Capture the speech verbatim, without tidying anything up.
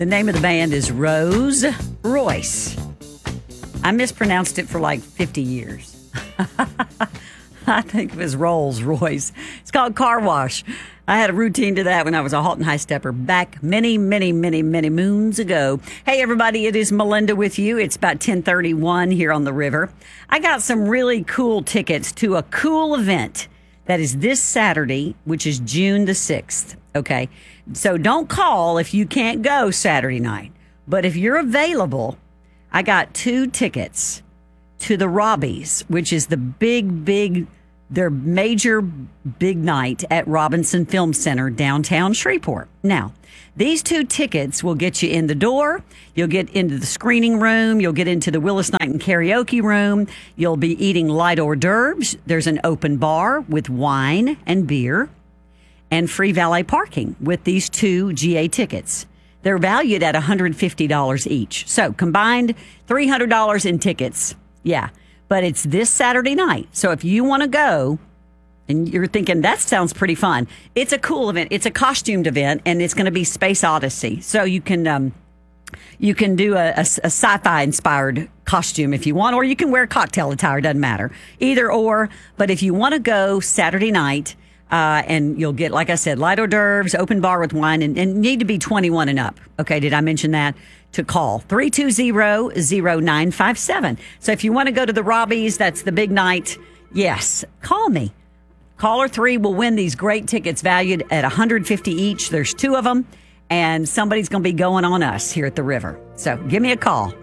The name of the band is Rose Royce. I mispronounced it for like fifty years. I think it was Rolls Royce. It's called Car Wash. I had a routine to that when I was a Halton High Stepper back many, many, many, many moons ago. Hey, everybody, it is Melinda with you. It's about ten thirty-one here on the river. I got some really cool tickets to a cool event that is this Saturday, which is June the sixth. Okay, so don't call if you can't go Saturday night. But if you're available, I got two tickets to the Robbies, which is the big, big, their major big night at Robinson Film Center, downtown Shreveport. Now, these two tickets will get you in the door. You'll get into the screening room. You'll get into the Willis Knighton karaoke room. You'll be eating light hors d'oeuvres. There's an open bar with wine and beer and free valet parking with these two G A tickets. They're valued at one hundred fifty dollars each. So combined, three hundred dollars in tickets. Yeah, but it's this Saturday night. So if you want to go and you're thinking, that sounds pretty fun, it's a cool event. It's a costumed event, and it's going to be Space Odyssey. So you can um, you can do a, a, a sci-fi inspired costume if you want, or you can wear cocktail attire. Doesn't matter. Either or. But if you want to go Saturday night, uh, and you'll get, like I said, light hors d'oeuvres, open bar with wine, and, and need to be twenty-one and up. Okay, did I mention that? To call three two zero, zero nine five seven. So if you want to go to the Robbies, that's the big night. Yes, call me. Caller three will win these great tickets valued at one hundred fifty dollars each. There's two of them, and somebody's going to be going on us here at the river. So give me a call.